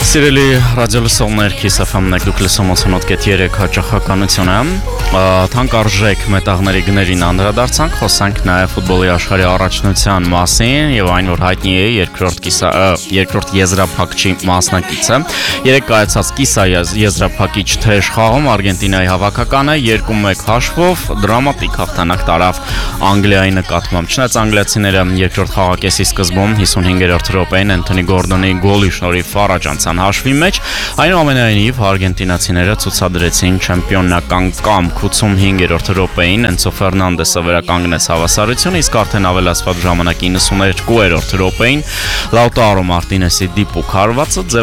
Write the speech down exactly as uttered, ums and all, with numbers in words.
Սիրելի ռադիոլսողներ, Kiss F M-ն եք դուք լսում ութանոթ կեթ երեք հաճախականությունը, թանկարժեք մետաղների գներին անդրադարձանք, խոսանք նաև ֆուտբոլի աշխարհի առաջնության մասին եւ այն, որ հայտնի է երկրորդ կիսա երկրորդ եզրափակիչի մասնակիցը։ Երեք կայացած կիսա եզրափակիչ թեժ խաղում Արգենտինայի հավաքականը երկու մեկ հաշվով դրամատիկ հաղթանակ տարավ Անգլիայի նկատմամբ։ Չնայած անգլիացիները երկրորդ խաղակեսի սկզբում հիսունհինգերորդ րոպեին Անթոնի Գորդոնի գոլի շնորհիվ առաջ անցան հաշվի մեջ, այնուամենայնիվ արգենտինացիները ցուցադրեցին չեմպիոնական կամք ութսունհինգերորդ րոպեին Էնցո Ֆերնանդեսը վերականգնեց հավասարությունը, իսկ արդեն ավելացված ժամանակի իննսուններկուերորդ րոպեին Լաուտարո Մարտինեսի դիպուկ հարվածը